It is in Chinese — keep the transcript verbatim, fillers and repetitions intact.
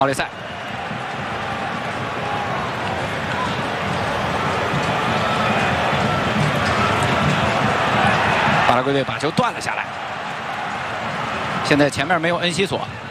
奥利赛，巴拉圭队把球断了下来。现在前面没有恩西索。